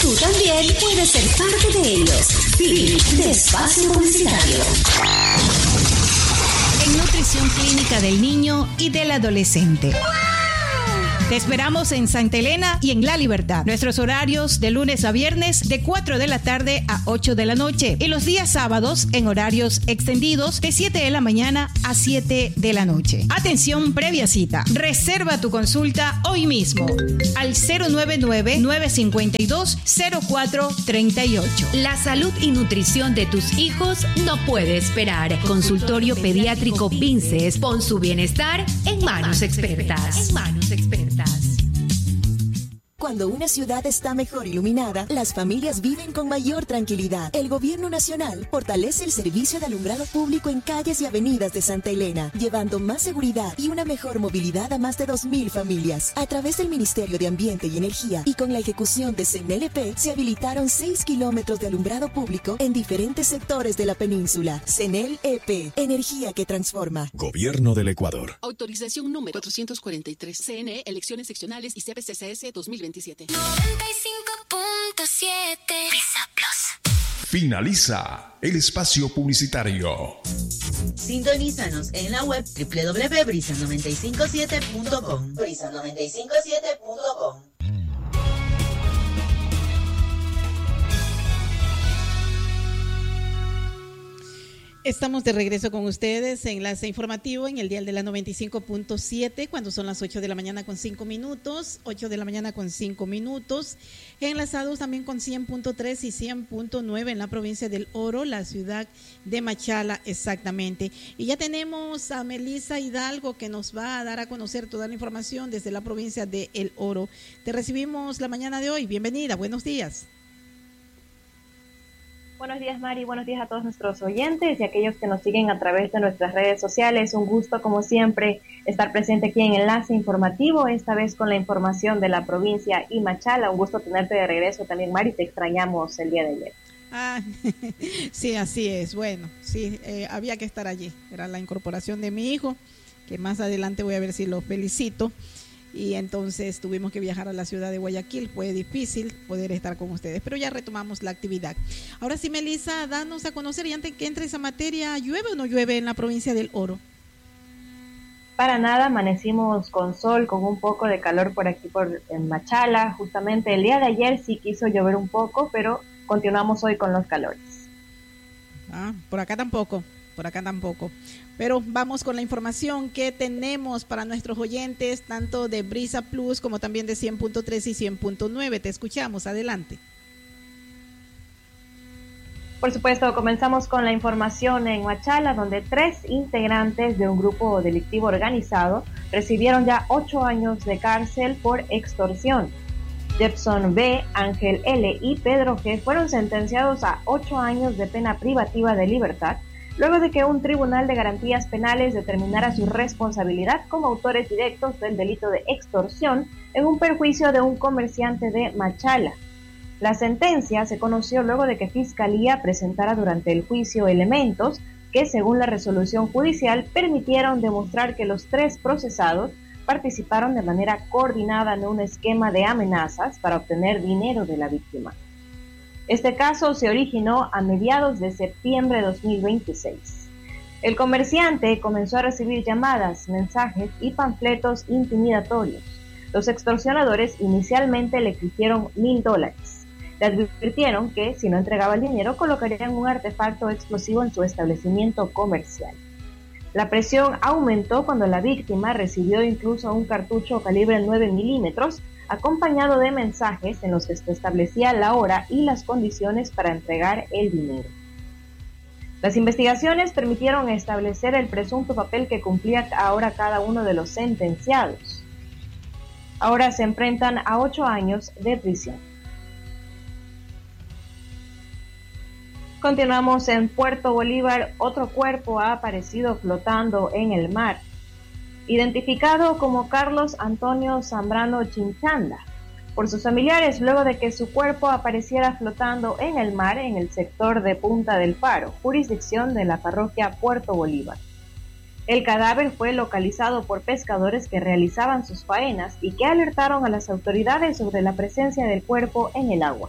Tú también puedes ser parte de ellos. Fin de espacio publicitario. En Nutrición Clínica del Niño y del Adolescente. Te esperamos en Santa Elena y en La Libertad. Nuestros horarios de lunes a viernes de 4 de la tarde a 8 de la noche. Y los días sábados en horarios extendidos de 7 de la mañana a 7 de la noche. Atención previa cita. Reserva tu consulta hoy mismo al 099-952-0438. La salud y nutrición de tus hijos no puede esperar. Consultorio Pediátrico Vinces. Pon su bienestar en manos expertas. Cuando una ciudad está mejor iluminada, las familias viven con mayor tranquilidad. El Gobierno Nacional fortalece el servicio de alumbrado público en calles y avenidas de Santa Elena, llevando más seguridad y una mejor movilidad a más de 2,000 familias. A través del Ministerio de Ambiente y Energía y con la ejecución de CENEL EP, se habilitaron 6 kilómetros de alumbrado público en diferentes sectores de la península. CENEL EP, energía que transforma. Gobierno del Ecuador. Autorización número 443. CNE, elecciones seccionales y CPCCS 2027. 95.7 Brisa Plus. Finaliza el espacio publicitario. Sintonízanos en la web www.brisa957.com. Brisa957.com. Estamos de regreso con ustedes, enlace informativo en el dial de la 95.7, cuando son las 8 de la mañana con 5 minutos, 8 de la mañana con 5 minutos, enlazados también con 100.3 y 100.9 en la provincia del Oro, la ciudad de Machala exactamente. Y ya tenemos a Melissa Hidalgo que nos va a dar a conocer toda la información desde la provincia de El Oro. Te recibimos la mañana de hoy, bienvenida, buenos días. Buenos días, Mari, buenos días a todos nuestros oyentes y aquellos que nos siguen a través de nuestras redes sociales. Un gusto, como siempre, estar presente aquí en Enlace Informativo, esta vez con la información de la provincia y Machala. Un gusto tenerte de regreso también, Mari, te extrañamos el día de ayer. Sí, así es. Bueno, sí, había que estar allí. Era la incorporación de mi hijo, que más adelante voy a ver si lo felicito. Y entonces tuvimos que viajar a la ciudad de Guayaquil. Fue difícil poder estar con ustedes, pero ya retomamos la actividad. Ahora sí, Melissa, danos a conocer, y antes que entre esa materia, ¿llueve o no llueve en la provincia del Oro? Para nada, amanecimos con sol, con un poco de calor por aquí en Machala. Justamente el día de ayer sí quiso llover un poco, pero continuamos hoy con los calores. Por acá tampoco. Pero vamos con la información que tenemos para nuestros oyentes, tanto de Brisa Plus como también de 100.3 y 100.9. Te escuchamos, adelante. Por supuesto, comenzamos con la información en Machala, donde 3 integrantes de un grupo delictivo organizado recibieron ya 8 años de cárcel por extorsión. Jepson B., Ángel L. y Pedro G. fueron sentenciados a 8 años de pena privativa de libertad, luego de que un tribunal de garantías penales determinara su responsabilidad como autores directos del delito de extorsión en un perjuicio de un comerciante de Machala. La sentencia se conoció luego de que Fiscalía presentara durante el juicio elementos que, según la resolución judicial, permitieron demostrar que los 3 procesados participaron de manera coordinada en un esquema de amenazas para obtener dinero de la víctima. Este caso se originó a mediados de septiembre de 2026. El comerciante comenzó a recibir llamadas, mensajes y panfletos intimidatorios. Los extorsionadores inicialmente le exigieron $1,000. Le advirtieron que, si no entregaba el dinero, colocarían un artefacto explosivo en su establecimiento comercial. La presión aumentó cuando la víctima recibió incluso un cartucho calibre 9 milímetros, acompañado de mensajes en los que se establecía la hora y las condiciones para entregar el dinero. Las investigaciones permitieron establecer el presunto papel que cumplía ahora cada uno de los sentenciados. Ahora se enfrentan a 8 años de prisión. Continuamos en Puerto Bolívar. Otro cuerpo ha aparecido flotando en el mar. Identificado como Carlos Antonio Zambrano Chinchanda por sus familiares luego de que su cuerpo apareciera flotando en el mar en el sector de Punta del Faro, jurisdicción de la parroquia Puerto Bolívar. El cadáver fue localizado por pescadores que realizaban sus faenas y que alertaron a las autoridades sobre la presencia del cuerpo en el agua.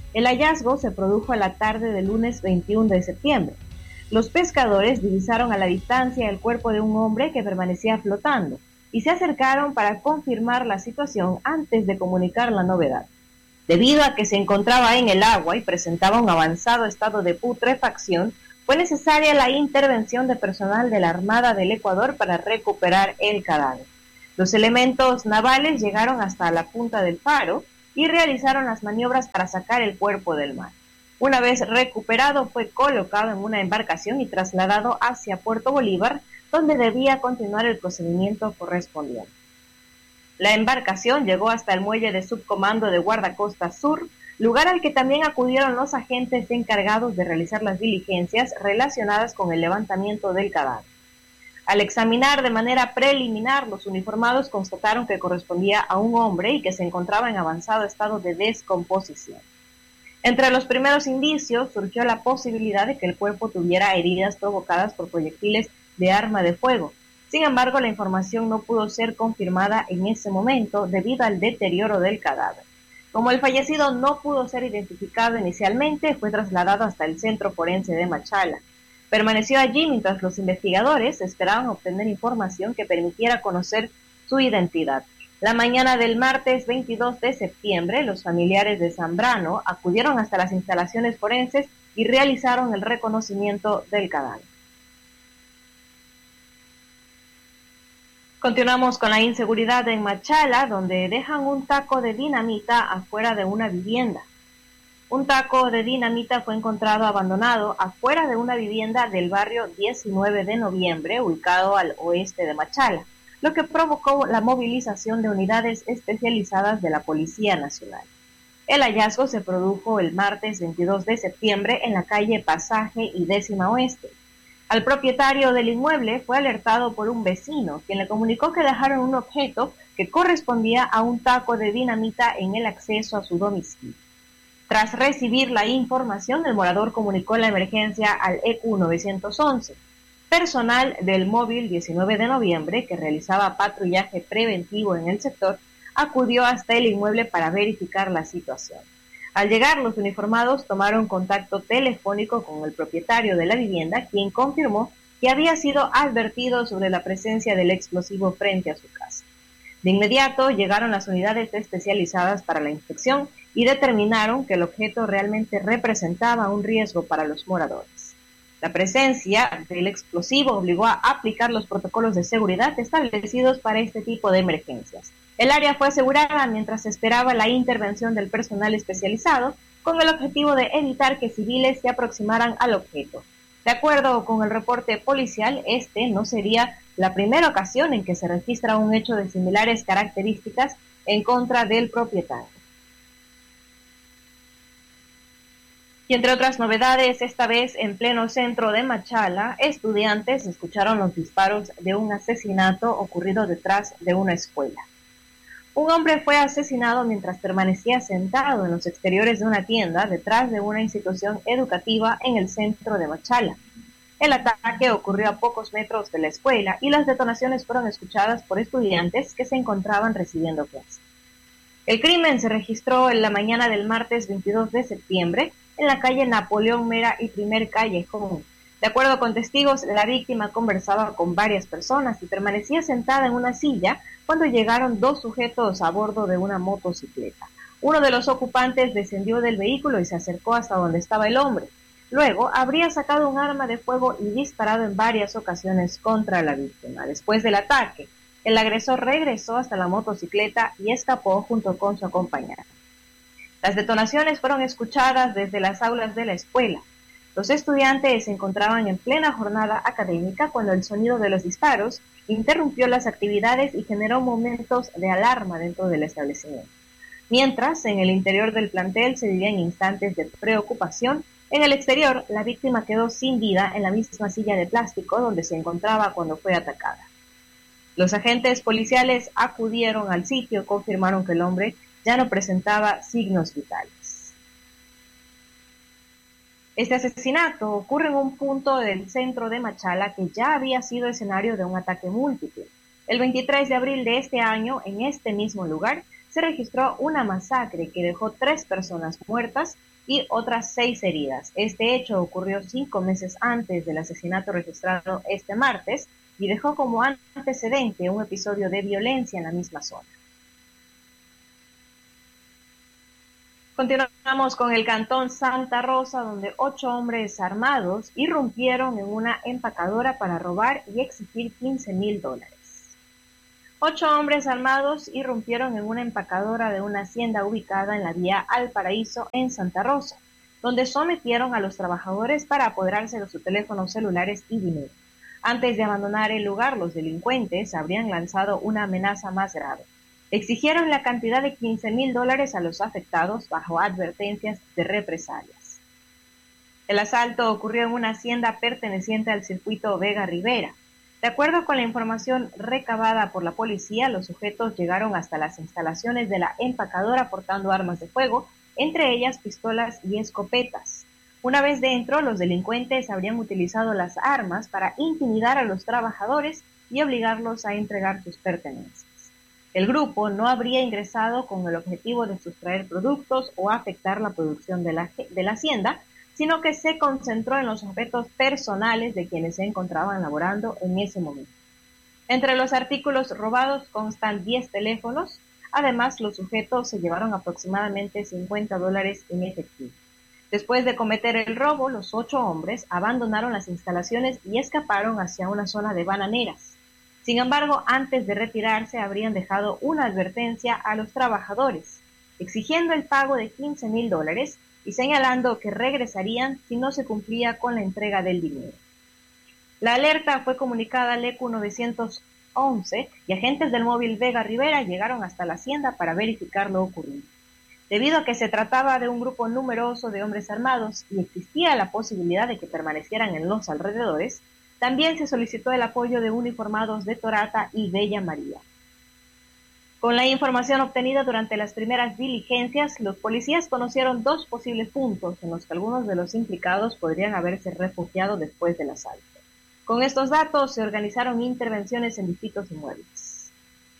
El hallazgo se produjo a la tarde del lunes 21 de septiembre. Los pescadores divisaron a la distancia el cuerpo de un hombre que permanecía flotando y se acercaron para confirmar la situación antes de comunicar la novedad. Debido a que se encontraba en el agua y presentaba un avanzado estado de putrefacción, fue necesaria la intervención de personal de la Armada del Ecuador para recuperar el cadáver. Los elementos navales llegaron hasta la punta del faro y realizaron las maniobras para sacar el cuerpo del mar. Una vez recuperado, fue colocado en una embarcación y trasladado hacia Puerto Bolívar, donde debía continuar el procedimiento correspondiente. La embarcación llegó hasta el muelle de subcomando de Guardacosta Sur, lugar al que también acudieron los agentes encargados de realizar las diligencias relacionadas con el levantamiento del cadáver. Al examinar de manera preliminar, los uniformados constataron que correspondía a un hombre y que se encontraba en avanzado estado de descomposición. Entre los primeros indicios surgió la posibilidad de que el cuerpo tuviera heridas provocadas por proyectiles de arma de fuego. Sin embargo, la información no pudo ser confirmada en ese momento debido al deterioro del cadáver. Como el fallecido no pudo ser identificado inicialmente, fue trasladado hasta el Centro Forense de Machala. Permaneció allí mientras los investigadores esperaban obtener información que permitiera conocer su identidad. La mañana del martes 22 de septiembre, los familiares de Zambrano acudieron hasta las instalaciones forenses y realizaron el reconocimiento del cadáver. Continuamos con la inseguridad en Machala, donde dejan un taco de dinamita afuera de una vivienda. Un taco de dinamita fue encontrado abandonado afuera de una vivienda del barrio 19 de noviembre, ubicado al oeste de Machala, lo que provocó la movilización de unidades especializadas de la Policía Nacional. El hallazgo se produjo el martes 22 de septiembre en la calle Pasaje y 10ª Oeste. Al propietario del inmueble fue alertado por un vecino, quien le comunicó que dejaron un objeto que correspondía a un taco de dinamita en el acceso a su domicilio. Tras recibir la información, el morador comunicó la emergencia al EQ 911. Personal del móvil 19 de noviembre, que realizaba patrullaje preventivo en el sector, acudió hasta el inmueble para verificar la situación. Al llegar, los uniformados tomaron contacto telefónico con el propietario de la vivienda, quien confirmó que había sido advertido sobre la presencia del explosivo frente a su casa. De inmediato llegaron las unidades especializadas para la inspección y determinaron que el objeto realmente representaba un riesgo para los moradores. La presencia del explosivo obligó a aplicar los protocolos de seguridad establecidos para este tipo de emergencias. El área fue asegurada mientras se esperaba la intervención del personal especializado con el objetivo de evitar que civiles se aproximaran al objeto. De acuerdo con el reporte policial, este no sería la primera ocasión en que se registra un hecho de similares características en contra del propietario. Y entre otras novedades, esta vez en pleno centro de Machala, estudiantes escucharon los disparos de un asesinato ocurrido detrás de una escuela. Un hombre fue asesinado mientras permanecía sentado en los exteriores de una tienda detrás de una institución educativa en el centro de Machala. El ataque ocurrió a pocos metros de la escuela y las detonaciones fueron escuchadas por estudiantes que se encontraban recibiendo clases. El crimen se registró en la mañana del martes 22 de septiembre en la calle Napoleón Mera y Primer Callejón. De acuerdo con testigos, la víctima conversaba con varias personas y permanecía sentada en una silla cuando llegaron dos sujetos a bordo de una motocicleta. Uno de los ocupantes descendió del vehículo y se acercó hasta donde estaba el hombre. Luego habría sacado un arma de fuego y disparado en varias ocasiones contra la víctima. Después del ataque, el agresor regresó hasta la motocicleta y escapó junto con su acompañante. Las detonaciones fueron escuchadas desde las aulas de la escuela. Los estudiantes se encontraban en plena jornada académica cuando el sonido de los disparos interrumpió las actividades y generó momentos de alarma dentro del establecimiento. Mientras, en el interior del plantel se vivían instantes de preocupación. En el exterior, la víctima quedó sin vida en la misma silla de plástico donde se encontraba cuando fue atacada. Los agentes policiales acudieron al sitio, confirmaron que el hombre ya no presentaba signos vitales. Este asesinato ocurre en un punto del centro de Machala que ya había sido escenario de un ataque múltiple. El 23 de abril de este año, en este mismo lugar, se registró una masacre que dejó 3 personas muertas y otras 6 heridas. Este hecho ocurrió 5 meses antes del asesinato registrado este martes y dejó como antecedente un episodio de violencia en la misma zona. Continuamos con el cantón Santa Rosa, donde 8 hombres armados irrumpieron en una empacadora para robar y exigir $15,000. 8 hombres armados irrumpieron en una empacadora de una hacienda ubicada en la vía Al Paraíso en Santa Rosa, donde sometieron a los trabajadores para apoderarse de sus teléfonos celulares y dinero. Antes de abandonar el lugar, los delincuentes habrían lanzado una amenaza más grave. Exigieron la cantidad de $15,000 a los afectados bajo advertencias de represalias. El asalto ocurrió en una hacienda perteneciente al circuito Vega Rivera. De acuerdo con la información recabada por la policía, los sujetos llegaron hasta las instalaciones de la empacadora portando armas de fuego, entre ellas pistolas y escopetas. Una vez dentro, los delincuentes habrían utilizado las armas para intimidar a los trabajadores y obligarlos a entregar sus pertenencias. El grupo no habría ingresado con el objetivo de sustraer productos o afectar la producción de la hacienda, sino que se concentró en los objetos personales de quienes se encontraban laborando en ese momento. Entre los artículos robados constan 10 teléfonos. Además, los sujetos se llevaron aproximadamente $50 en efectivo. Después de cometer el robo, los 8 hombres abandonaron las instalaciones y escaparon hacia una zona de bananeras. Sin embargo, antes de retirarse, habrían dejado una advertencia a los trabajadores, exigiendo el pago de $15,000 y señalando que regresarían si no se cumplía con la entrega del dinero. La alerta fue comunicada al ECU 911 y agentes del móvil Vega Rivera llegaron hasta la hacienda para verificar lo ocurrido. Debido a que se trataba de un grupo numeroso de hombres armados y existía la posibilidad de que permanecieran en los alrededores, también se solicitó el apoyo de uniformados de Torata y Bella María. Con la información obtenida durante las primeras diligencias, los policías conocieron 2 posibles puntos en los que algunos de los implicados podrían haberse refugiado después del asalto. Con estos datos se organizaron intervenciones en distintos inmuebles.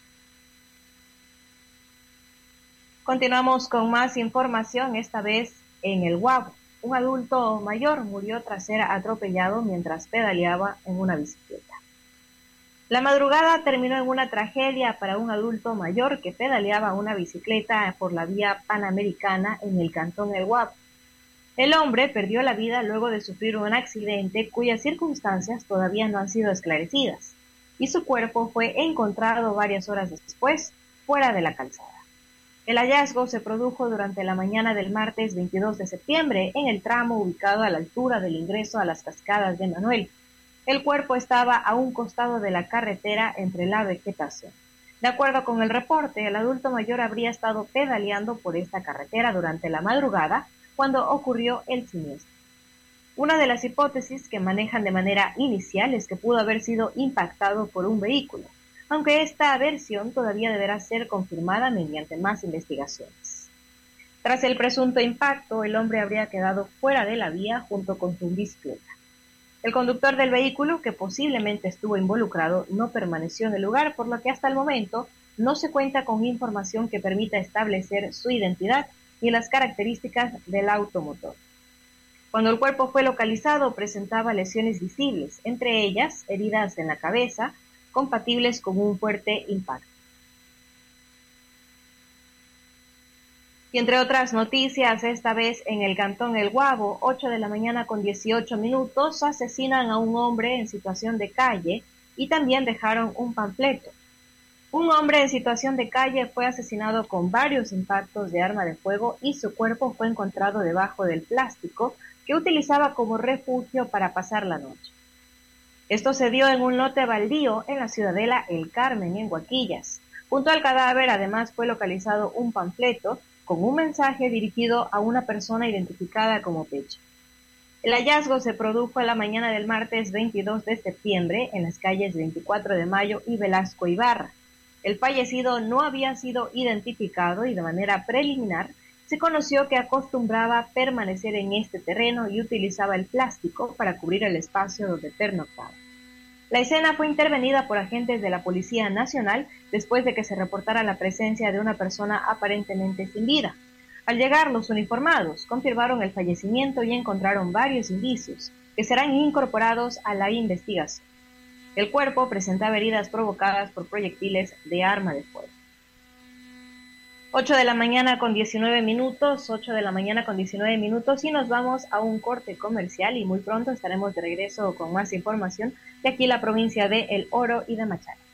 Continuamos con más información, esta vez en el Guabo. Un adulto mayor murió tras ser atropellado mientras pedaleaba en una bicicleta. La madrugada terminó en una tragedia para un adulto mayor que pedaleaba una bicicleta por la vía Panamericana en el cantón El Guabo. El hombre perdió la vida luego de sufrir un accidente cuyas circunstancias todavía no han sido esclarecidas, y su cuerpo fue encontrado varias horas después fuera de la calzada. El hallazgo se produjo durante la mañana del martes 22 de septiembre en el tramo ubicado a la altura del ingreso a las cascadas de Manuel. El cuerpo estaba a un costado de la carretera entre la vegetación. De acuerdo con el reporte, el adulto mayor habría estado pedaleando por esta carretera durante la madrugada cuando ocurrió el siniestro. Una de las hipótesis que manejan de manera inicial es que pudo haber sido impactado por un vehículo, aunque esta versión todavía deberá ser confirmada mediante más investigaciones. Tras el presunto impacto, el hombre habría quedado fuera de la vía junto con su bicicleta. El conductor del vehículo, que posiblemente estuvo involucrado, no permaneció en el lugar, por lo que hasta el momento no se cuenta con información que permita establecer su identidad ni las características del automotor. Cuando el cuerpo fue localizado, presentaba lesiones visibles, entre ellas heridas en la cabeza, compatibles con un fuerte impacto. Y entre otras noticias, esta vez en el cantón El Guabo, 8 de la mañana con 18 minutos, asesinan a un hombre en situación de calle y también dejaron un panfleto. Un hombre en situación de calle fue asesinado con varios impactos de arma de fuego y su cuerpo fue encontrado debajo del plástico que utilizaba como refugio para pasar la noche. Esto se dio en un lote baldío en la ciudadela El Carmen, en Huaquillas. Junto al cadáver, además, fue localizado un panfleto con un mensaje dirigido a una persona identificada como Pecha. El hallazgo se produjo en la mañana del martes 22 de septiembre en las calles 24 de Mayo y Velasco Ibarra. El fallecido no había sido identificado y de manera preliminar se conoció que acostumbraba permanecer en este terreno y utilizaba el plástico para cubrir el espacio donde pernoctaba. La escena fue intervenida por agentes de la Policía Nacional después de que se reportara la presencia de una persona aparentemente sin vida. Al llegar, los uniformados confirmaron el fallecimiento y encontraron varios indicios que serán incorporados a la investigación. El cuerpo presentaba heridas provocadas por proyectiles de arma de fuego. 8 de la mañana con 19 minutos, 8 de la mañana con 19 minutos y nos vamos a un corte comercial y muy pronto estaremos de regreso con más información de aquí la provincia de El Oro y de Machala.